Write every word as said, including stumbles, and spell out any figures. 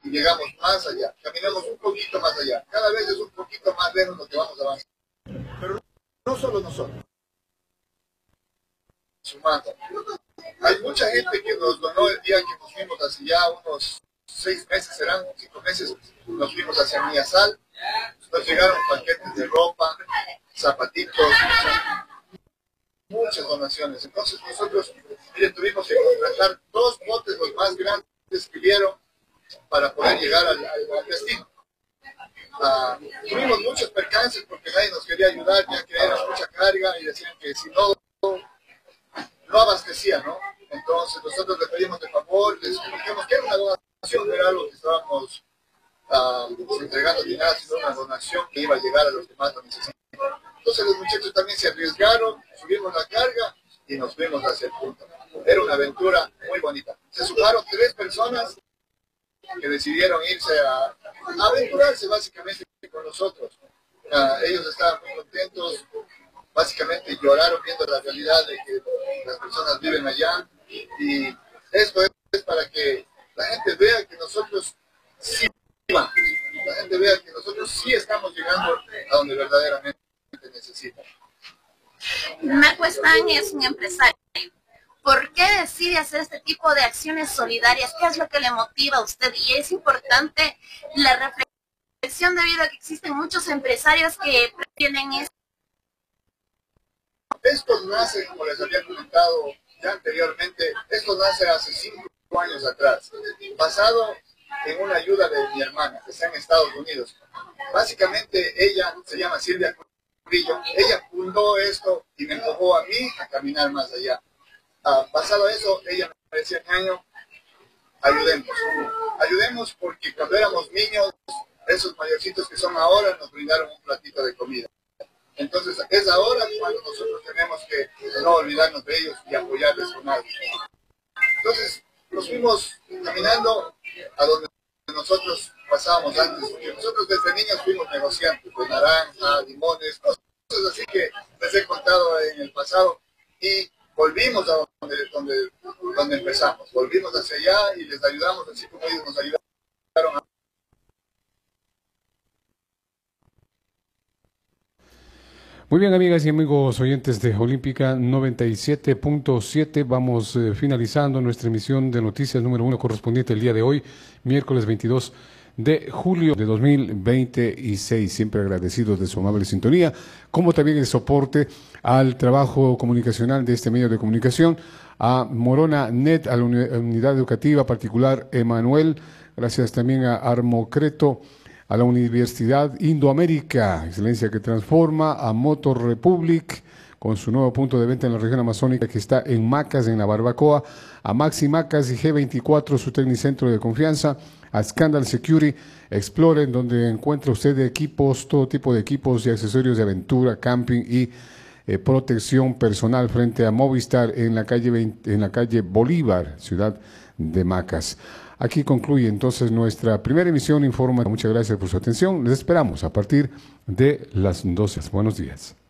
y llegamos más allá, caminamos un poquito más allá. Cada vez es un poquito más lejos lo que vamos avanzando. Pero no solo nosotros, sumando. Hay mucha gente que nos donó el día que nos fuimos hace ya unos seis meses, serán cinco meses, nos fuimos hacia Miasal, nos llegaron paquetes de ropa, zapatitos, muchas donaciones. Entonces nosotros, miren, tuvimos que contratar dos botes los más grandes que vieron para poder llegar al, al, al destino. Uh, tuvimos muchos percances porque nadie nos quería ayudar, ya que era mucha carga y decían que si no, no abastecía, ¿no? Entonces nosotros le pedimos de favor, les explicamos que era una donación, no era algo que estábamos uh, entregando ni nada, sino una donación que iba a llegar a los que más lo necesitan. Entonces los muchachos también se arriesgaron, subimos la carga y nos fuimos hacia el punto. Era una aventura muy bonita. Se sumaron tres personas que decidieron irse a, a aventurarse básicamente con nosotros. Uh, ellos estaban muy contentos, básicamente lloraron viendo la realidad de que las personas viven allá, y esto es para que la gente vea que nosotros sí vamos, la gente vea que nosotros sí estamos llegando a donde verdaderamente necesitan. Marco Stan es un empresario. ¿Por qué decide hacer este tipo de acciones solidarias? ¿Qué es lo que le motiva a usted? Y es importante la reflexión debido a que existen muchos empresarios que pretenden esto. Esto nace, como les había comentado ya anteriormente, esto nace hace cinco años atrás, basado en una ayuda de mi hermana, que está en Estados Unidos. Básicamente ella se llama Silvia Curillo, ella fundó esto y me empujó a mí a caminar más allá. Uh, basado a eso, ella me decía, año, ayudemos, ayudemos porque cuando éramos niños, esos mayorcitos que son ahora nos brindaron un platito de comida. Entonces es ahora cuando nosotros tenemos que no olvidarnos de ellos y apoyarles con algo. Entonces nos fuimos caminando a donde nosotros pasábamos antes, porque nosotros desde niños fuimos negociantes de naranja, limones, cosas así que les he contado en el pasado, y volvimos a donde, donde, donde empezamos, volvimos hacia allá y les ayudamos así como ellos nos ayudaron a... Muy bien, amigas y amigos oyentes de Olímpica noventa y siete punto siete, vamos eh, finalizando nuestra emisión de noticias número uno correspondiente el día de hoy, miércoles veintidós de julio de dos mil veintiséis. Siempre agradecidos de su amable sintonía, como también el soporte al trabajo comunicacional de este medio de comunicación, a Morona Net, a la Unidad Educativa Particular Emanuel, gracias también a Armocreto, a la Universidad Indoamérica, excelencia que transforma, a Motor Republic, con su nuevo punto de venta en la región amazónica que está en Macas, en la Barbacoa, a Maxi Macas y G veinticuatro, su tecnicentro de confianza, a Scandal Security, Explorer, donde encuentra usted equipos, todo tipo de equipos y accesorios de aventura, camping y eh, protección personal, frente a Movistar en la calle veinte, en la calle Bolívar, ciudad de Macas. Aquí concluye entonces nuestra primera emisión informativa. Muchas gracias por su atención. Les esperamos a partir de las doce. Buenos días.